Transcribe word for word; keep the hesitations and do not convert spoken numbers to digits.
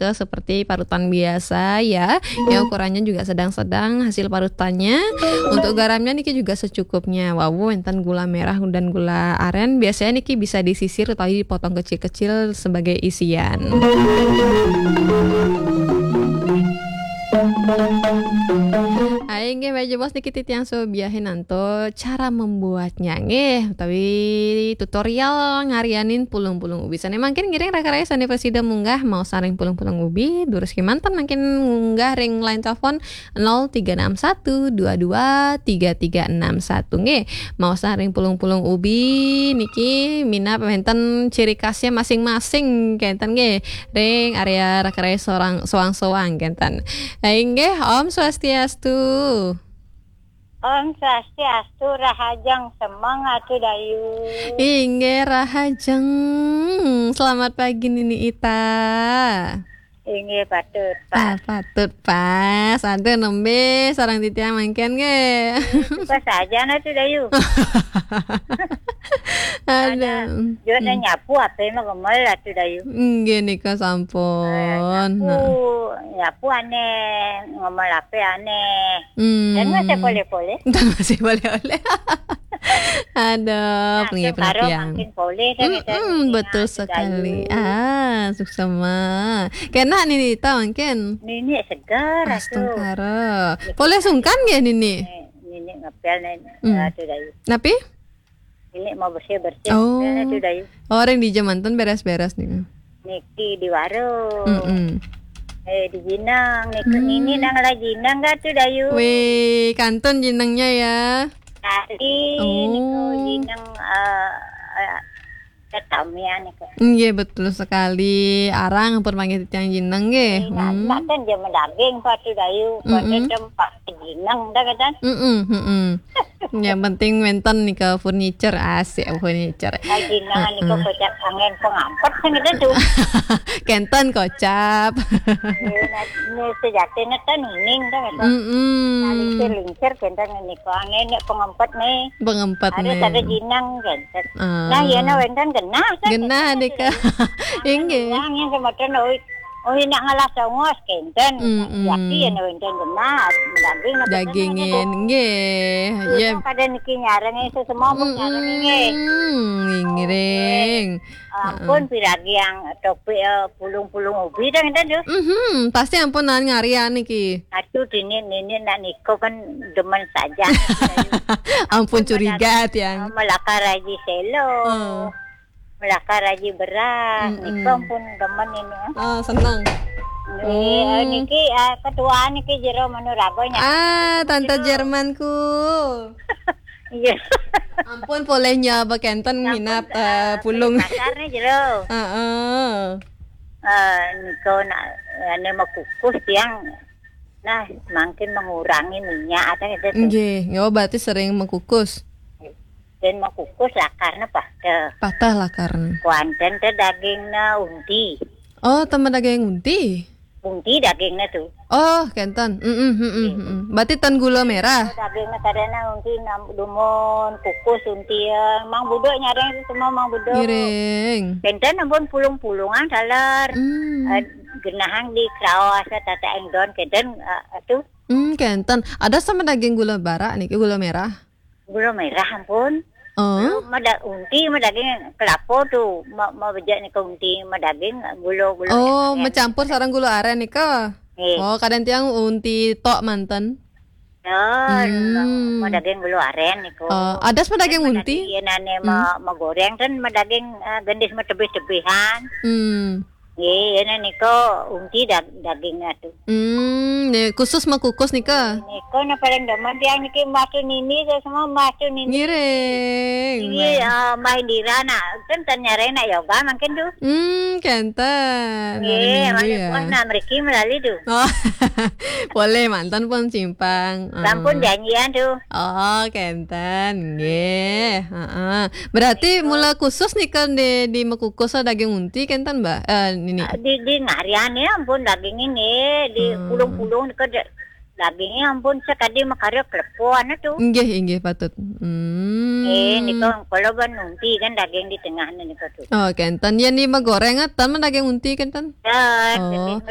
Nike seperti parutan biasa ya. Ya ukurannya juga sedang-sedang hasil parutannya. Untuk garamnya Niki juga secukupnya. Wow, enten gula merah dan gula aren. Biasanya Niki bisa disisir atau dipotong kecil-kecil sebagai isian. Aing ge baju bos niki titiang biahin nanto cara membuatnya nggih tapi tutorial ngarianin pulung-pulung ubi sana mangkin ngiring raka-raka sane presida munggah mau saring pulung-pulung ubi durus kimantan mangkin munggah ring line telepon nol tiga enam satu dua dua tiga tiga enam satu nggih mau saring pulung-pulung ubi niki mina pementen ciri khasnya masing-masing kenten nggih ring area raka-raka sorang soang-soang kenten aing nggih Om Swastiastu. Om Swastiastu rahajang semangat Dayu. Inge rahajeng. Selamat pagi Nini Ita. Inge patut pas. Ah, patut pas. Ada nembe sarang titiang mangken ge. Pas saja na tu Dayu. Ada. Yo na nyapu apa mah gemel atuh Dayu. Nggih nika sampun. Nyapu, nyapu aneh, ngomel apa aneh. Hmm. Dan masih boleh-boleh. Dan masih boleh-boleh. Ada punya pengertian. Mm, betul sekali. Ah, suksema. Kena Nini tahu mungkin. Nini segar atuh. Boleh sungkan ya Nini? Nini ngapel nih. Atuh Dayu. Napi? Nini mau bersih-bersih. Oh. Atuh Dayu. Orang di Jamanten beres-beres nih. Niki di warung. Mm -mm. Eh di Jinang. Niki hmm. Nini nang lagi Jinang gak tuh Dayu? Wih, kanton Jinangnya ya. Tadi oh. Niko Jinang uh, uh, ketamnya Niko. Iya betul sekali. Arang ampun panggil titiang Jinang nggih. Nah, hmm. kan dia mendaging patu Dayu, patu tempat Jinang dah kan. Heeh, heeh. Yang penting wenten nih ke furniture asik furniture. Ay Jinang niko kocap angin pengampet kan itu tuh. Kenten kocap. Ini sejatinya kan nining dah kan. Heeh. Lincir-lincir kenten niko angin nek pengampet nih. Pengampet nih. Ada ada Jinang kenten. Nah, ya na wenten genah. Genah deka. Inggih. Yang semacam oi. Oh ini ngalah songos kenten. Yaki ya na wenten genah. Daging dagingin nggih. Ya kada niki nyareng itu semua mung nyareng nggih. Ngiring. Ampun piragi yang topi pulung-pulung ubi dah ngeten tuh. Mhm, pasti ampun nan ngarian niki. Atuh dini nini nak niko kan demen saja. Ampun curiga tiang. Melakar aji selo. Melakar aji beras. Niko ampun demen ini. Oh, senang. Nih, hmm. niki uh, ketua niki jero menuragonya. Ah, tante Jermanku. Iya. Ampun bolehnya bakenten minap uh, pulung. Kasar nih jero. Heeh. Eh, niko nak ane makukus yang nah makin mengurangi minyak atau gitu. Nggih, yo berarti sering mengkukus. Dan makukus lakarna patah. Patah lakarna. Kuanten teh dagingna unti. Oh, teman daging unti. Unti dagingnya tuh. Oh, kenten. Heeh, heeh, heeh. Berarti tan gula merah. Dagingnya kadana unti nam dumon, kukus unti mang budo nyareng itu semua mang budo. Giring. Kenten ampun pulung-pulungan dalar. Hmm. Uh, genahang di krawas tata engdon kenten uh, atuh. Hmm, kenten. Ada sama daging gula bara nih, gula merah. Gula merah ampun. Oh, mada unti mah daging kelapo tuh, mau mau bejak nih ke unti mah daging gula-gula. Oh, mencampur sarang gula aren nih kah? Eh. Oh, kadang tiang unti tok manten. Oh, hmm. mau daging gula aren nih kok. Oh, ada sama daging unti? Iya nane mau mau goreng kan mau daging uh, gendis mau tebih-tebihan. Hmm. Iya, ini niko unti dag dagingnya tuh. Hmm, nih khusus mah kukus nih kah? Niko na paling demen dia niki macu nini saya semua macu nini. Ngiring. Iya, main di rana kan tanyarena yoga makin tuh. Hmm, kenten. Iya, makin pun na mereka melalui tuh. Oh, boleh mantan pun simpang. Sampun janjian tuh. Oh, kenten, nggih. Heeh. Berarti mula khusus nih kan di di mekukus daging unti kenten, Mbak. Eh, ini. Di di ngarian ya ampun daging ini di hmm. pulung-pulung ke dagingnya ampun sekali makarya kelepuan itu. Nggih, nggih patut. Hmm. Eh, niko kalau ban unti kan daging di tengah niko tuh. Oh, kenten ya nih mah goreng atan mah daging unti kenten. Ya, oh.